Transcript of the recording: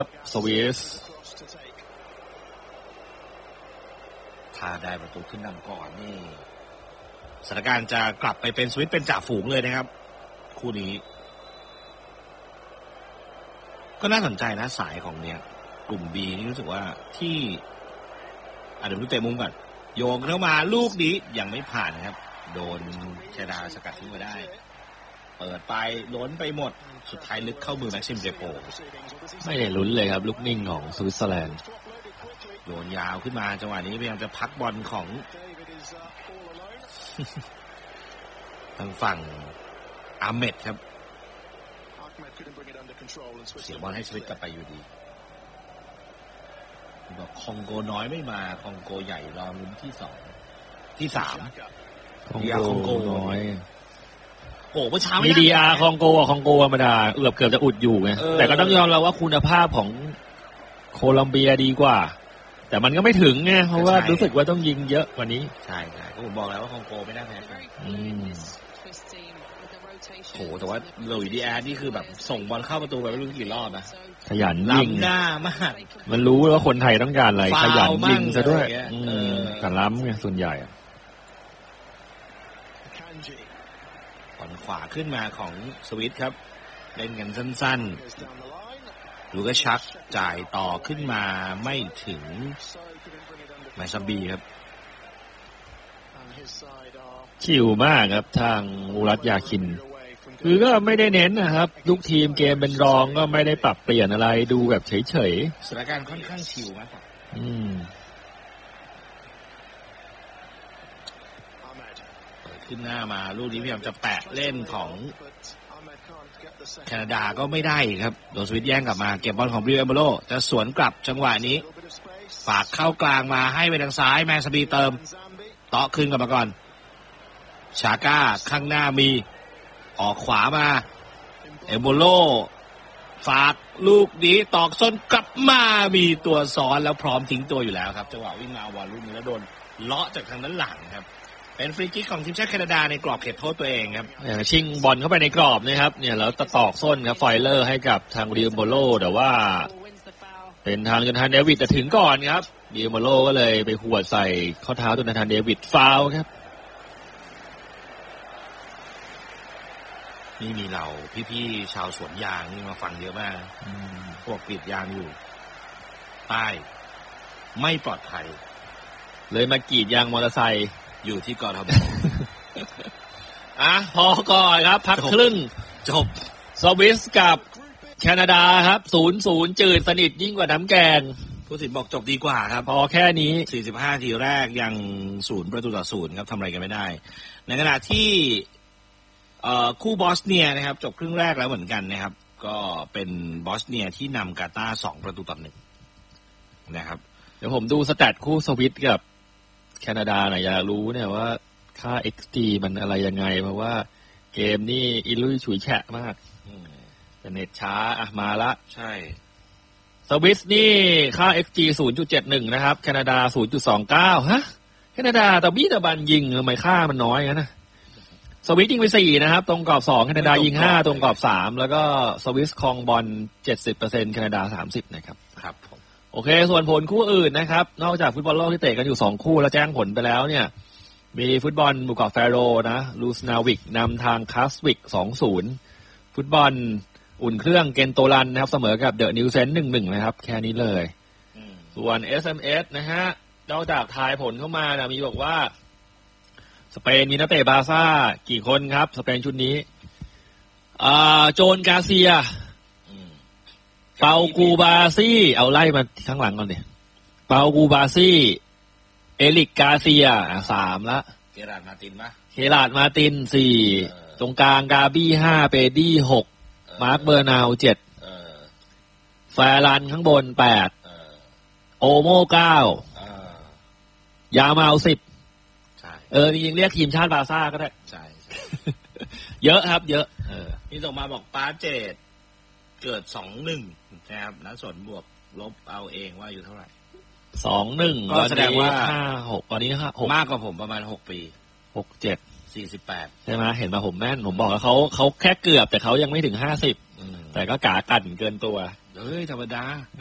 สวิสถ้าได้ประตูขึ้นนำก่อนนี่สถานการณ์จะกลับไปเป็นสวิสเป็นจ่าฝูงเลยนะครับคู่นี้ก็น่าสนใจนะสายของเนี่ยกลุ่ม B นี่รู้สึกว่าที่เดี๋ยวดูเตะมุมก่อนโยงเข้ามาลูกนี้ยังไม่ผ่านนะครับโดนแคนาดาสกัดทิ้งมาได้เปิดไปล้นไปหมดสุดท้ายลึกเข้ามือแม็กซิมเดโปไม่ได้ลุ้นเลยครับลูกนิ่งของสวิตเซอร์แลนด์โยนยาวขึ้นมาจังหวะนี้พยายามจะพักบอลของ ทางฝั่งอาเมดครับเสียบอลให้สวิตกลับไปอยู่ดีบอกคองโกน้อยไม่มาคองโกใหญ่รอลุ้นที่3 คองโกน้อยโอ้เมื่อเช้ามีดีอาร์คองโกธรรมดาเกือบจะอุดอยู่ไงแต่ก็ต้องยอมรับว่าคุณภาพของโคลัมเบียดีกว่าแต่มันก็ไม่ถึงไงเพราะว่ารู้สึกว่าต้องยิงเยอะกว่านี้ใช่ก็ผมบอกแล้วว่าคองโกไม่น่าแพ้ใครโหแต่ว่าลุยดีอาร์นี่คือแบบส่งบอลเข้าประตูไปไม่รู้กี่รอบนะขยันยิงล้ำหน้ามากมันรู้ว่าคนไทยต้องการอะไรขยันยิงซะด้วยแต่ล้ำไงส่วนใหญ่บอลขวาขึ้นมาของสวิตครับเล่นกันสั้นๆลูกชักจ่ายต่อขึ้นมาไม่ถึงไมซาบีครับชิวมากครับทางมูรัตยาคินคือก็ไม่ได้เน้นนะครับลูกทีมเกมเป็นรองก็ไม่ได้ปรับเปลี่ยนอะไรดูแบบเฉยๆสถานการณ์ค่อนข้างชิวมากกว่าขึ้นหน้ามาลูกนี้พยายามจะแปะเล่นของแคนาดาก็ไม่ได้ครับโดนสวิตแย่งกลับมาเก็บบอลของบริเอเบโลจะสวนกลับจังหวะนี้ฝากเข้ากลางมาให้ไปทางซ้ายแมนซาบีเติมเตาะขึ้นกลับมาก่อนชาก้าข้างหน้ามีออกขวามาเอโบโลฝากลูกนี้ตอกส้นกลับมามีตัวซ้อนแล้วพร้อมทิ้งตัวอยู่แล้วครับจังหวะวิ่งมาบอลลูกนี้แล้วโดนเลาะจากทางด้านหลังครับเป็นฟรีคิกของทีมชาติแคนาดาในกรอบเขตโทษตัวเองครับชิงบอลเข้าไปในกรอบนะครับเนี่ยแล้วตอกส้นครับไฟเลอร์ให้กับทางดิโบโลแต่ว่าเป็นทางจนทานเดวิดแต่ถึงก่อนครับดิโบโลก็เลยไปหัวใส่ข้อเท้าจนทานเดวิดฟาวล์ครับนี่มีเราพี่ๆชาวสวนยางนี่มาฟังเยอะมากพวกกรีดยางอยู่ใต้ไม่ปลอดภัยเลยมากรีดยางมอเตอร์ไซค์อยู่ที่กทมพอก่อนครับพักครึ่งจบสวิสกับแคนาดาครับ 0-0 จืดสนิทยิ่งกว่าน้ำแกงผู้สินบอกจบดีกว่าครับพอแค่นี้ 45ทีแรกยัง0-0ครับทำอะไรกันไม่ได้ในขณะที่คู่บอสเนียนะครับจบครึ่งแรกแล้วเหมือนกันนะครับก็เป็นบอสเนียที่นำกาตาร์2-1นะครับเดี๋ยวผมดูสแตทคู่สวิตกับแคนาดาหน่อยอยากรู้เนี่ยว่าค่า XG มันอะไรยังไงเพราะว่าเกมนี่อิลุยฉุยแฉะมากแต่เน็ตช้ามาละใช่สวิสนี่ค่า XG 0.71 นะครับแคนาดา 0.29 ฮะแคนาดาตะบี้ตะบันยิงทำไมค่ามันน้อยงั้นนะสวิสยิงไป4นะครับตรงกรอบ2แคนาดายิง5ตรงกรอบ3แล้วก็สวิสครองบอล 70% แคนาดา 30 นะครับครับโอเคส่วนผลคู่อื่นนะครับนอกจากฟุตบอลโลกที่เตะกันอยู่2คู่แล้วแจ้งผลไปแล้วเนี่ยมีฟุตบอลหมู่เกาะแฟโรนะลูสนาวิกนำทางคาสวิก 2-0 ฟุตบอลอุ่นเครื่องเกนโตลันนะครับเสมอกับเดอะนิวเซน 1-1 นะครับแค่นี้เลยส่วน SMS นะฮะนอกจากทายผลเข้ามานะมีบอกว่าสเปนมีนักเตะบาร์ซ่ากี่คนครับสเปนชุดนี้โจนกาเซียเปากูบาซี่เอาไล่มาข้างหลังก่อนเนี่ยเปากูบาซี่เอลิกกาเซีย3ละเคลาดมาตินปะเคลาดมาติน4ตรงกลางกาบี้5เปดี้6มาร์คเบอร์นาว7แฟรันข้างบน8โอโม่9ยามาล10 ใช่จริงๆเรียกทีมชาติบาร์ซ่าก็ได้ใช่เยอะครับเยอะนี่ส่งมาบอกป้าเจดเกิด2-1นะครับนักสนบวกลบเอาเองว่าอยู่เท่าไหร่ 2-1 ก็แสดงว่า 5-6ตอนนี้ 6มากกว่าผมประมาณ6ปี 6-7 48 ใช่ไหมเห็นมาผมแม่นผมบอกแล้วเขาแค่เกือบแต่เขายังไม่ถึง50แต่ก็กากันเกินตัวเอ้ยธรรมดา